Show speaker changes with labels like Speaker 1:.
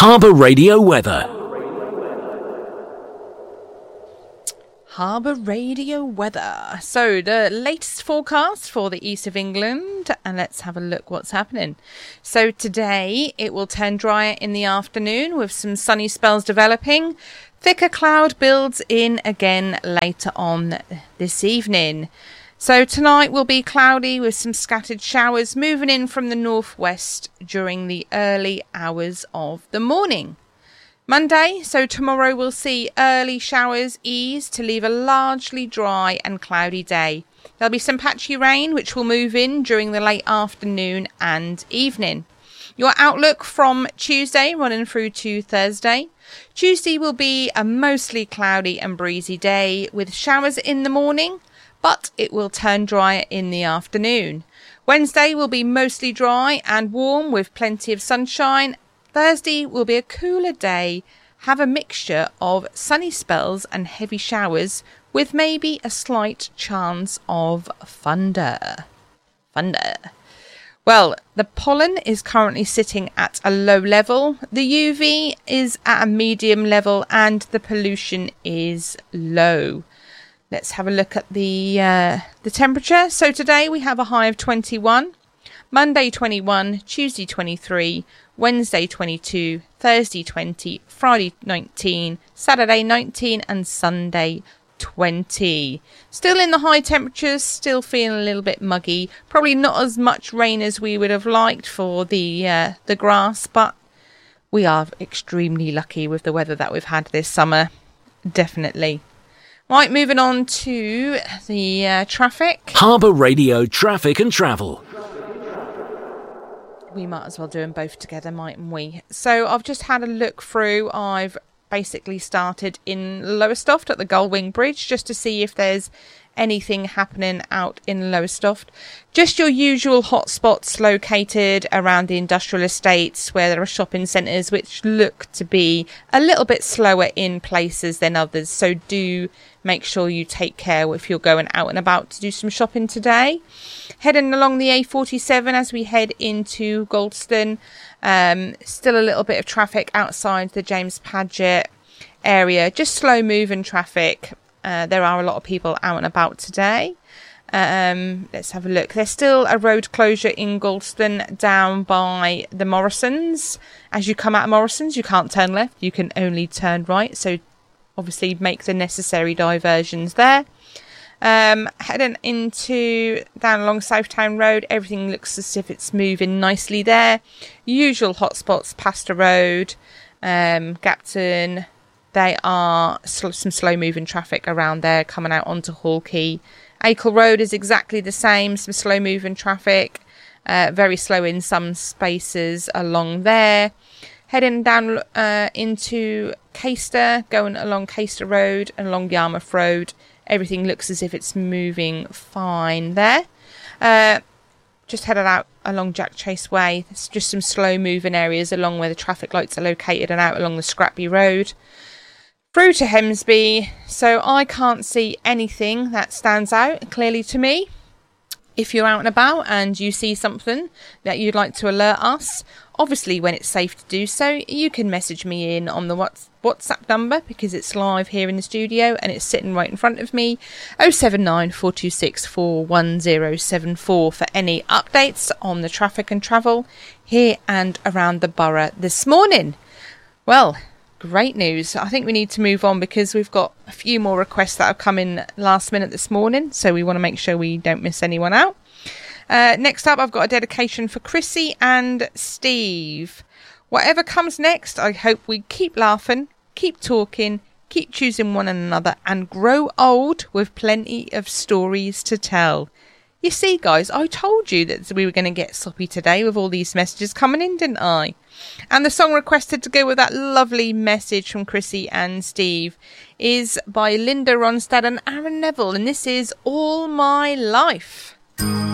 Speaker 1: Harbour Radio weather.
Speaker 2: Harbour Radio weather. So the latest forecast for the east of England, and let's have a look what's happening. So today it will turn drier in the afternoon with some sunny spells developing. Thicker cloud builds in again later on this evening. So tonight will be cloudy with some scattered showers moving in from the northwest during the early hours of the morning. Monday, so tomorrow we'll see early showers ease to leave a largely dry and cloudy day. There'll be some patchy rain which will move in during the late afternoon and evening. Your outlook from Tuesday running through to Thursday. Tuesday will be a mostly cloudy and breezy day with showers in the morning, but it will turn drier in the afternoon. Wednesday will be mostly dry and warm with plenty of sunshine. Thursday will be a cooler day, have a mixture of sunny spells and heavy showers with maybe a slight chance of thunder. Well, the pollen is currently sitting at a low level, the UV is at a medium level and the pollution is low. Let's have a look at the temperature. So today we have a high of 21, Monday 21, Tuesday 23, Wednesday 22, Thursday 20, Friday 19, Saturday 19 and Sunday 20. Still in the high temperatures, still feeling a little bit muggy. Probably not as much rain as we would have liked for the grass, but we are extremely lucky with the weather that we've had this summer. Definitely. Right, moving on to the traffic.
Speaker 1: Harbour Radio traffic and travel.
Speaker 2: We might as well do them both together, mightn't we? So I've just had a look through. I've basically started in Lowestoft at the Gullwing Bridge just to see if there's anything happening out in Lowestoft. Just your usual hotspots located around the industrial estates where there are shopping centres which look to be a little bit slower in places than others. So do make sure you take care if you're going out and about to do some shopping today. Heading along the A47 as we head into Goldstone. Still a little bit of traffic outside the James Paget area. Just slow moving traffic. There are a lot of people out and about today. Let's have a look. There's still a road closure in Goldstone down by the Morrisons. As you come out of Morrisons, you can't turn left. You can only turn right. So obviously make the necessary diversions there. Heading into down along Southtown Road, everything looks as if it's moving nicely there. Usual hotspots, Pastor Road, Gapton. They are some slow moving traffic around there coming out onto Hawkey. Acle Road is exactly the same, some slow moving traffic, very slow in some spaces along there. Heading down into Caister, going along Caister Road and along Yarmouth Road. Everything looks as if it's moving fine there. Just headed out along Jack Chase Way. There's just some slow moving areas along where the traffic lights are located and out along the Scrappy Road. Through to Hemsby. So I can't see anything that stands out clearly to me. If you're out and about and you see something that you'd like to alert us, obviously when it's safe to do so, you can message me in on the WhatsApp number because it's live here in the studio and it's sitting right in front of me, 079 426 41074 for any updates on the traffic and travel here and around the borough this morning. Well, great news. I think we need to move on because we've got a few more requests that have come in last minute this morning, so we want to make sure we don't miss anyone out. Next up, I've got a dedication for Chrissy and Steve. Whatever comes next, I hope we keep laughing, keep talking, keep choosing one another, and grow old with plenty of stories to tell. You see, guys, I told you that we were going to get soppy today with all these messages coming in, didn't I? And the song requested to go with that lovely message from Chrissy and Steve is by Linda Ronstadt and Aaron Neville, and this is All My Life.